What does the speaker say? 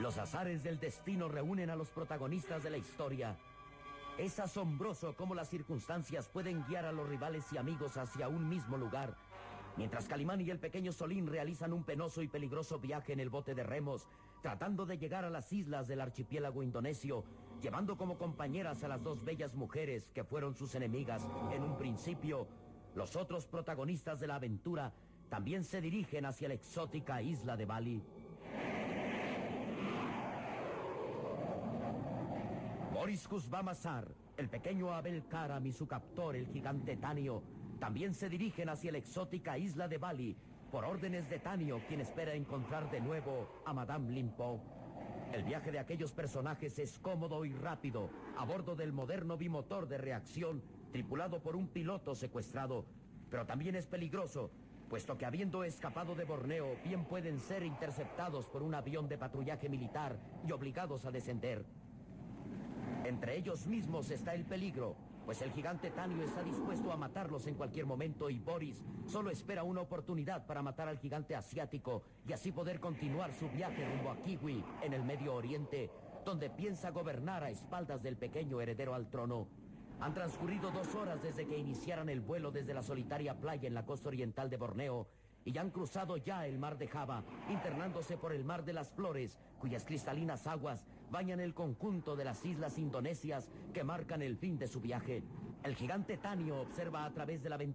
Los azares del destino reúnen a los protagonistas de la historia. Es asombroso cómo las circunstancias pueden guiar a los rivales y amigos hacia un mismo lugar. Mientras Calimán y el pequeño Solín realizan un penoso y peligroso viaje en el bote de remos, tratando de llegar a las islas del archipiélago indonesio, llevando como compañeras a las dos bellas mujeres que fueron sus enemigas en un principio, los otros protagonistas de la aventura también se dirigen hacia la exótica isla de Bali. Boris Kuzbamazar, el pequeño Abel Karam y su captor, el gigante Tanio, también se dirigen hacia la exótica isla de Bali, por órdenes de Tanio, quien espera encontrar de nuevo a Madame Limpo. El viaje de aquellos personajes es cómodo y rápido, a bordo del moderno bimotor de reacción, tripulado por un piloto secuestrado, pero también es peligroso, puesto que habiendo escapado de Borneo, bien pueden ser interceptados por un avión de patrullaje militar y obligados a descender. Entre ellos mismos está el peligro, pues el gigante Tanio está dispuesto a matarlos en cualquier momento y Boris solo espera una oportunidad para matar al gigante asiático y así poder continuar su viaje rumbo a Kiwi, en el Medio Oriente, donde piensa gobernar a espaldas del pequeño heredero al trono. Han transcurrido 2 horas desde que iniciaran el vuelo desde la solitaria playa en la costa oriental de Borneo y han cruzado ya el mar de Java, internándose por el mar de las Flores, cuyas cristalinas aguas bañan el conjunto de las islas indonesias que marcan el fin de su viaje. El gigante Tanio observa a través de la ventana